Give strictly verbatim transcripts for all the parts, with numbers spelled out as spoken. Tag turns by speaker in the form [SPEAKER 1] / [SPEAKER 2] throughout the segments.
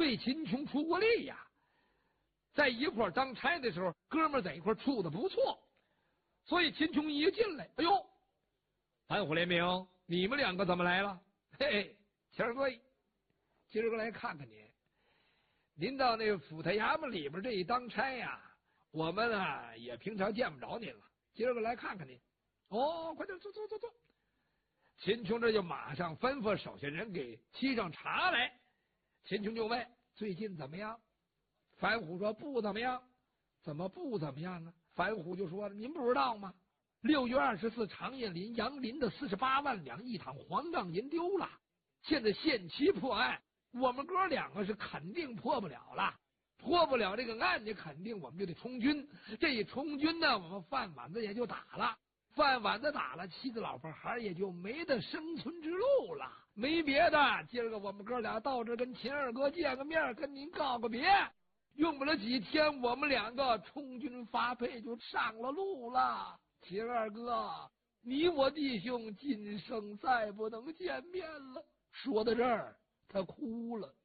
[SPEAKER 1] 为秦琼出过力呀。在一块当差的时候，哥们在一块处的不错，所以秦琼一进来，哎呦，反虎联名，你们两个怎么来了？嘿嘿，谦儿哥，今儿个来看看您。您到那个府台衙门里边这一当差呀，我们啊也平常见不着您了，今儿个来看看您。哦，快点坐坐坐坐。秦琼这就马上吩咐手下人给沏上茶来。秦琼就问最近怎么样？樊虎说不怎么样。怎么不怎么样啊？樊虎就说了，您不知道吗？六月二十四，长叶林杨林的四十八万两一躺黄杠银丢了，现在限期破案，我们哥两个是肯定破不了了，破不了这个案子，肯定我们就得充军。这一充军呢，我们饭碗子也就打了，饭碗子打了，妻子老婆孩也就没得生存之路了。没别的，今儿个我们哥俩到这跟秦二哥见个面，跟您告个别。用不了几天，我们两个充军发配就上了路了。秦二哥，你我弟兄今生再不能见面了。说到这儿，他哭了。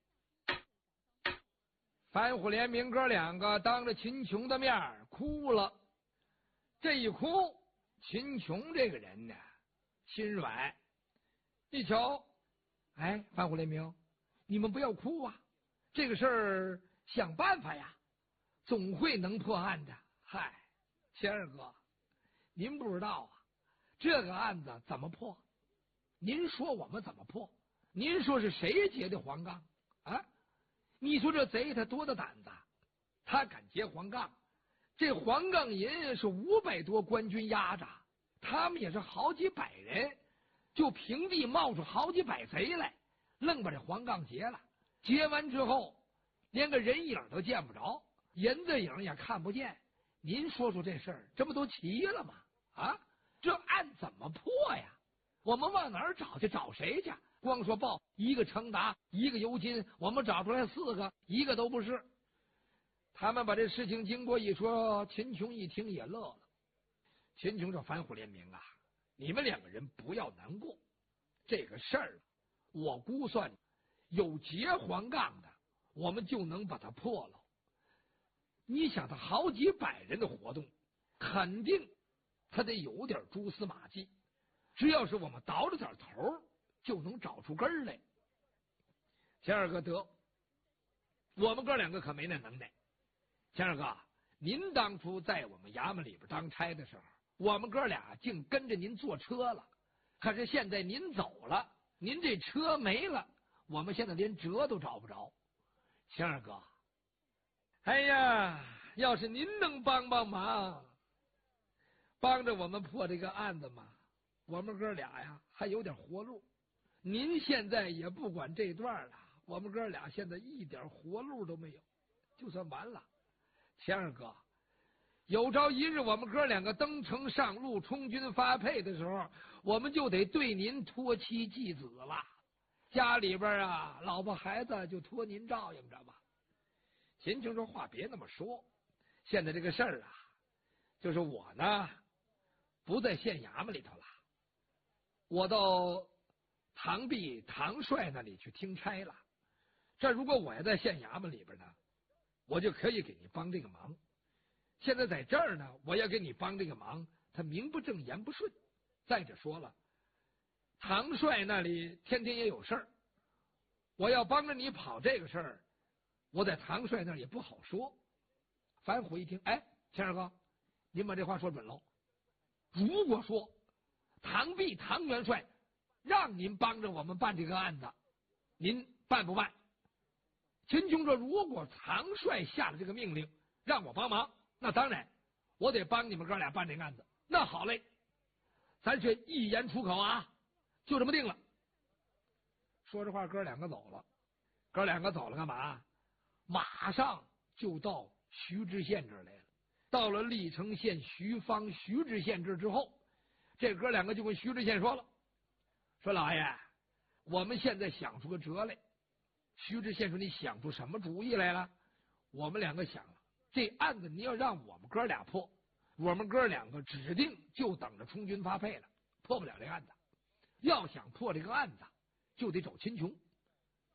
[SPEAKER 1] 樊虎联名哥两个当着秦琼的面哭了。这一哭，秦琼这个人呢，心软。一瞧，哎，樊虎联名，你们不要哭啊，这个事儿想办法呀，总会能破案的。嗨，谦儿哥，您不知道啊，这个案子怎么破？您说我们怎么破？您说是谁劫的黄杠啊？你说这贼他多大胆子，他敢劫黄杠？这黄杠银是五百多官军压着，他们也是好几百人，就平地冒出好几百贼来，愣把这黄杠劫了。劫完之后，连个人影都见不着，人的影也看不见。您说说这事儿，这不都齐了吗？啊，这案怎么破呀？我们往哪儿找去？找谁去？光说报一个程达，一个尤金，我们找出来四个，一个都不是。他们把这事情经过一说，秦琼一听也乐了。秦琼说：“反虎联名啊，你们两个人不要难过，这个事儿我估算有劫黄杠的，我们就能把它破了。你想，他好几百人的活动，肯定他得有点蛛丝马迹。只要是我们倒着点头，就能找出根儿来。钱二哥得，我们哥两个可没那能耐。钱二哥，您当初在我们衙门里边当差的时候，我们哥俩竟跟着您坐车了。可是现在您走了，您这车没了，我们现在连辙都找不着。钱二哥，哎呀，要是您能帮帮忙，帮着我们破这个案子嘛，我们哥俩呀还有点活路。您现在也不管这段了，我们哥俩现在一点活路都没有，就算完了。钱二哥，有朝一日我们哥两个登城上路充军发配的时候，我们就得对您托妻继子了。家里边啊，老婆孩子就托您照应着吧。秦琼说：“话别那么说，现在这个事儿啊，就是我呢不在县衙门里头了，我到唐弼唐帅那里去听差了。这如果我要在县衙门里边呢，我就可以给你帮这个忙。现在在这儿呢，我要给你帮这个忙，他名不正言不顺。再者说了，唐帅那里天天也有事儿，我要帮着你跑这个事儿，我在唐帅那儿也不好说。”樊虎一听，哎，钱二哥，您把这话说准喽。如果说唐弼唐元帅让您帮着我们办这个案子，您办不办？秦琼说：“如果唐帅下了这个命令让我帮忙，那当然我得帮你们哥俩办这个案子。那好嘞，咱是一言出口啊，就这么定了。”说这话，哥两个走了。哥两个走了干嘛？马上就到徐知县这儿来了。到了历城县徐方徐知县这之后，这哥两个就跟徐知县说了：“说老爷，我们现在想出个辙来。”徐知县说：“你想出什么主意来了？”我们两个想了，这案子你要让我们哥俩破，我们哥两个指定就等着充军发配了，破不了这案子。要想破这个案子，就得找秦琼。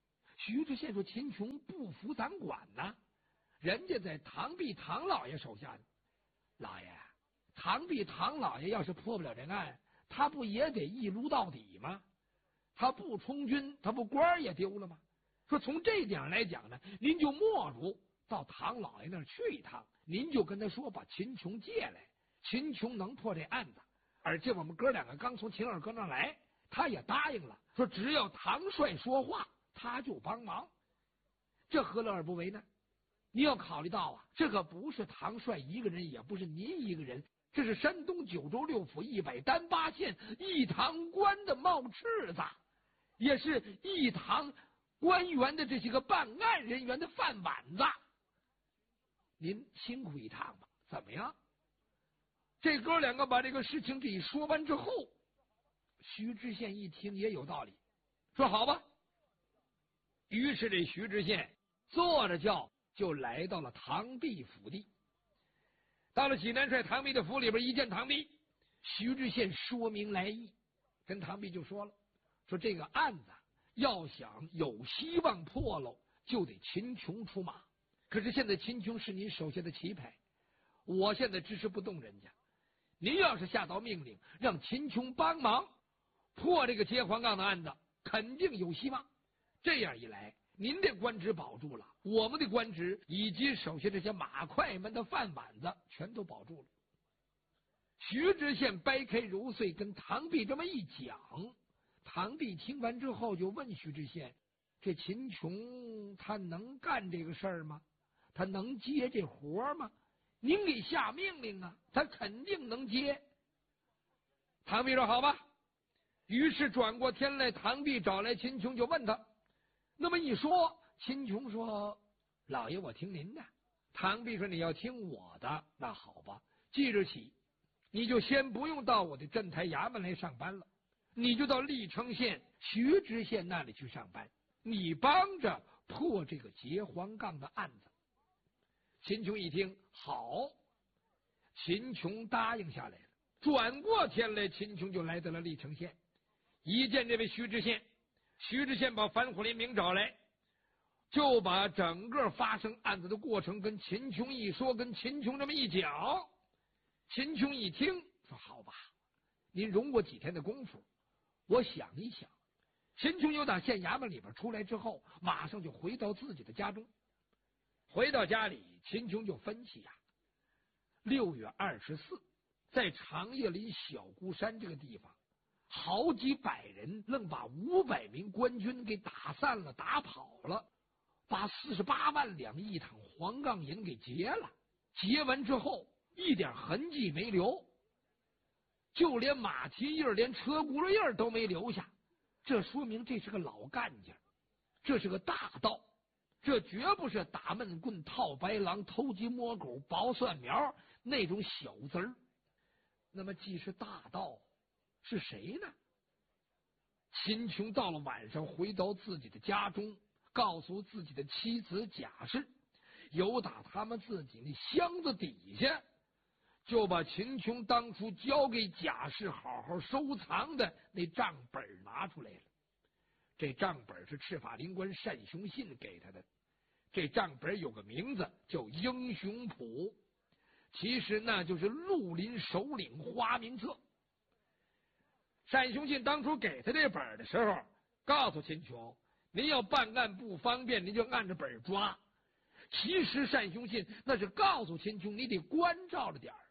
[SPEAKER 1] 徐知县说：“秦琼不服咱管呐，人家在唐弼唐老爷手下呢。老爷，唐弼唐老爷要是破不了这案，他不也得一撸到底吗？他不充军，他不官也丢了吗？说从这点来讲呢，您就莫如到唐老爷那儿去一趟，您就跟他说把秦琼借来，秦琼能破这案子。而且我们哥两个刚从秦二哥那儿来，他也答应了，说只要唐帅说话，他就帮忙。这何乐而不为呢？你要考虑到啊，这可不是唐帅一个人，也不是您一个人，这是山东九州六府一百单八县一堂官的冒赤子，也是一堂官员的这些个办案人员的饭碗子。您辛苦一趟吧，怎么样？这哥两个把这个事情这一说完之后，徐知县一听也有道理，说好吧。于是这徐知县坐着轿就来到了唐弼府地。到了济南帅唐弼的府里边，一见唐弼，徐知县说明来意，跟唐弼就说了，说这个案子要想有希望破喽，就得秦琼出马。可是现在秦琼是您手下的棋牌，我现在支持不动人家。您要是下道命令让秦琼帮忙破这个截黄杠的案子，肯定有希望。这样一来，您的官职保住了，我们的官职以及手下这些马快们的饭碗子全都保住了。徐知县掰开揉碎跟唐弼这么一讲，唐弼听完之后就问徐知县：这秦琼他能干这个事儿吗？他能接这活吗？您给下命令啊，他肯定能接。唐弼说：好吧。于是转过天来，唐弼找来秦琼，就问他。那么一说，秦琼说：老爷，我听您的。唐弼说：你要听我的，那好吧，即日起你就先不用到我的镇台衙门来上班了，你就到历城县徐知县那里去上班，你帮着破这个截黄杠的案子。秦琼一听好，秦琼答应下来了。转过天来，秦琼就来到了历城县，一见这位徐知县，徐知县把樊虎林明找来，就把整个发生案子的过程跟秦琼一说，跟秦琼这么一讲。秦琼一听说好吧，您容我几天的功夫，我想一想。秦琼又打县衙门里边出来之后，马上就回到自己的家中。回到家里，秦琼就分析呀、啊，六月二十四，在长叶林小孤山这个地方，好几百人愣把五百名官军给打散了，打跑了，把四十八万两一趟黄杠银给劫了。劫完之后，一点痕迹没留，就连马蹄印、连车轱辘印都没留下。这说明这是个老干劲，这是个大盗。这绝不是打闷棍、套白狼、偷鸡摸狗、刨蒜苗那种小子儿。那么既是大盗，是谁呢？秦琼到了晚上，回到自己的家中，告诉自己的妻子贾氏，由打他们自己那箱子底下，就把秦琼当初交给贾氏好好收藏的那账本拿出来了。这账本是赤法灵官单雄信给他的。这账本有个名字叫英雄谱，其实那就是绿林首领花名册。单雄信当初给他这本的时候，告诉秦琼，您要办案不方便，您就按着本抓。其实单雄信那是告诉秦琼，你得关照着点儿。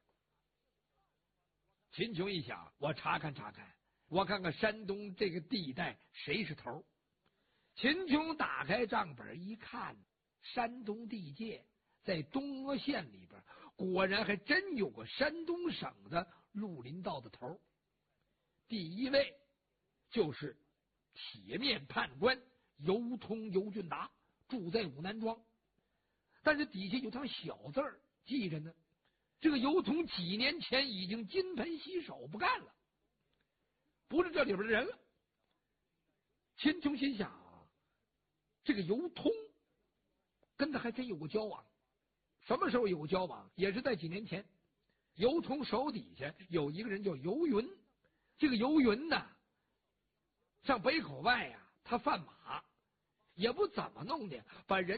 [SPEAKER 1] 秦琼一想，我查看查看，我看看山东这个地带谁是头。秦琼打开账本一看，山东地界在东阿县里边，果然还真有个山东省的绿林道的头。第一位就是铁面判官尤通尤俊达，住在武南庄。但是底下有条小字儿记着呢，这个尤通几年前已经金盆洗手不干了，不是这里边的人了。秦琼心想，这个尤通跟他还真有过交往。什么时候有过交往？也是在几年前。尤通手底下有一个人叫尤云，这个尤云呢，上北口外呀、啊，他贩马， 也不怎么弄的，把人